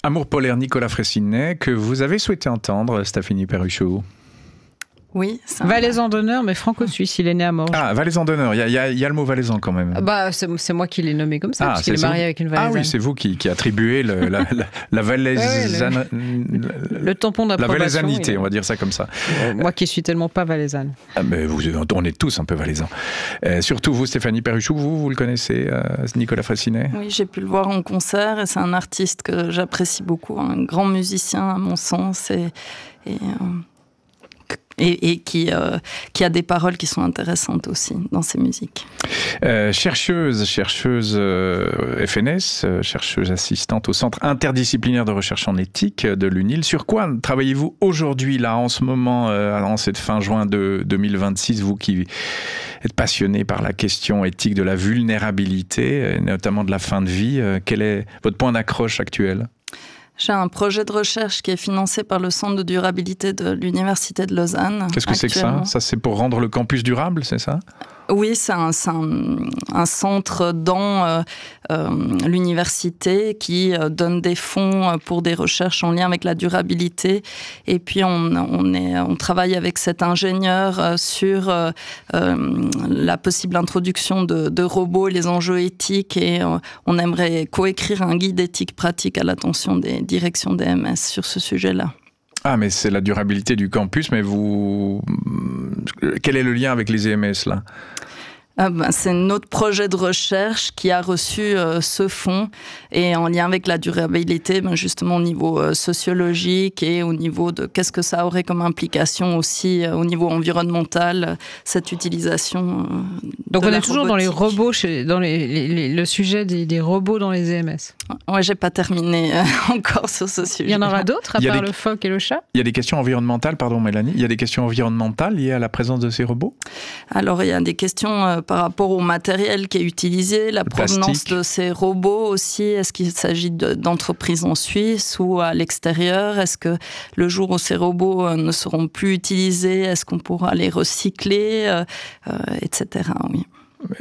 Amour polaire, Nicolas Fraissinet, que vous avez souhaité entendre, Stéphanie Perruchot. Oui. Valaisan d'honneur, mais franco-suisse, il est né à Morges. Ah, valaisan d'honneur, il y a le mot valaisan quand même. C'est moi qui l'ai nommé comme ça, parce qu'il est marié avec une valaisanne. Ah oui, c'est vous qui attribuez la valaisanne... le tampon d'approbation. La valaisanité, on va dire ça comme ça. Moi qui suis tellement pas valaisanne. Mais on est tous un peu valaisans. Surtout vous, Stéphanie Perruchot, vous le connaissez, Nicolas Fraissinet? Oui, j'ai pu le voir en concert, et c'est un artiste que j'apprécie beaucoup, un grand musicien à mon sens, et qui a des paroles qui sont intéressantes aussi dans ses musiques. Chercheuse FNS, chercheuse assistante au Centre interdisciplinaire de recherche en éthique de l'UNIL. Sur quoi travaillez-vous aujourd'hui, là, en ce moment, en cette fin juin de 2026, vous qui êtes passionné par la question éthique de la vulnérabilité, notamment de la fin de vie, quel est votre point d'accroche actuel ? J'ai un projet de recherche qui est financé par le Centre de durabilité de l'Université de Lausanne. Qu'est-ce que c'est que ça ? Ça, c'est pour rendre le campus durable, c'est ça ? Oui, c'est un centre dans l'université qui donne des fonds pour des recherches en lien avec la durabilité. Et puis, on travaille avec cet ingénieur sur la possible introduction de robots et les enjeux éthiques. Et on aimerait coécrire un guide éthique pratique à l'attention des directions d'EMS sur ce sujet-là. Ah, mais c'est la durabilité du campus, mais quel est le lien avec les EMS, là ? C'est notre projet de recherche qui a reçu ce fonds, et en lien avec la durabilité, justement au niveau sociologique et au niveau de qu'est-ce que ça aurait comme implication aussi au niveau environnemental, cette utilisation. Donc on est toujours dans les robots, dans le sujet des robots dans les EMS. Ouais, j'ai pas terminé encore sur ce sujet. Il y en aura d'autres à part le phoque et le chat ? Il y a des questions environnementales, pardon Mélanie, il y a des questions environnementales liées à la présence de ces robots ? Alors il y a des questions par rapport au matériel qui est utilisé, la provenance de ces robots aussi. Est-ce qu'il s'agit d'entreprises en Suisse ou à l'extérieur ? Est-ce que le jour où ces robots ne seront plus utilisés, est-ce qu'on pourra les recycler, etc. Oui. Réponse ?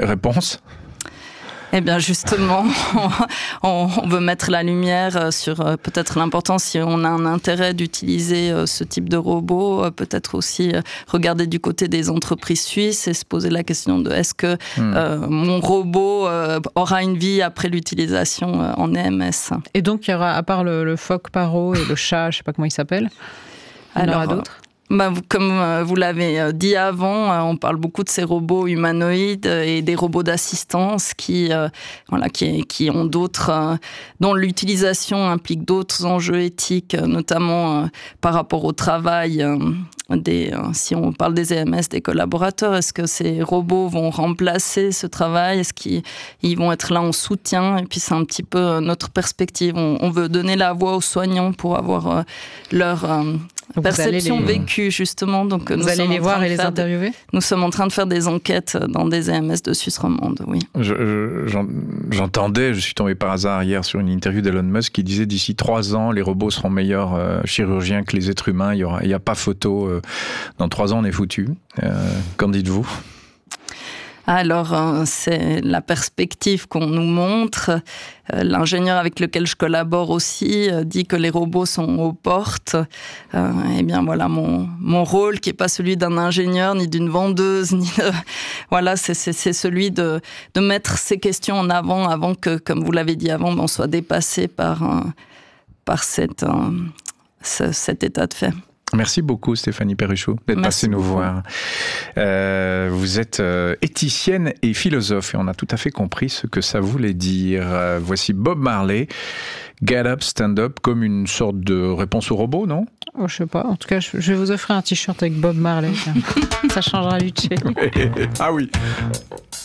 Eh bien justement, on veut mettre la lumière sur peut-être l'importance, si on a un intérêt d'utiliser ce type de robot, peut-être aussi regarder du côté des entreprises suisses et se poser la question de est-ce que mon robot aura une vie après l'utilisation en EMS. Et donc il y aura, à part le phoque paro et le chat, je ne sais pas comment il s'appelle, il y en aura d'autres ? Comme vous l'avez dit avant, on parle beaucoup de ces robots humanoïdes et des robots d'assistance qui ont d'autres, dont l'utilisation implique d'autres enjeux éthiques, notamment par rapport au travail. Si on parle des EMS, des collaborateurs, est-ce que ces robots vont remplacer ce travail ? Est-ce qu'ils vont être là en soutien ? Et puis c'est un petit peu notre perspective. On veut donner la voix aux soignants pour avoir leur perception vécue, justement. Donc, vous allez les voir et les interviewer ? Nous sommes en train de faire des enquêtes dans des EMS de Suisse romande, oui. J'entendais, je suis tombé par hasard hier sur une interview d'Elon Musk qui disait d'ici 3 ans, les robots seront meilleurs chirurgiens que les êtres humains. Il n'y a pas photo. Dans 3 ans, on est foutu. Qu'en dites-vous ? Alors, c'est la perspective qu'on nous montre. L'ingénieur avec lequel je collabore aussi dit que les robots sont aux portes. Eh bien, voilà, mon rôle, qui n'est pas celui d'un ingénieur, ni d'une vendeuse, voilà, c'est celui de mettre ces questions en avant que, comme vous l'avez dit avant, on soit dépassé par cet état de fait. Merci beaucoup Stéphanie Perruchot d'être passée nous voir. Vous êtes éthicienne et philosophe et on a tout à fait compris ce que ça voulait dire. Voici Bob Marley, Get Up, Stand Up, comme une sorte de réponse au robot, non ? Oh, je sais pas. En tout cas, je vais vous offrir un t-shirt avec Bob Marley. Ça changera Luce. Ah oui.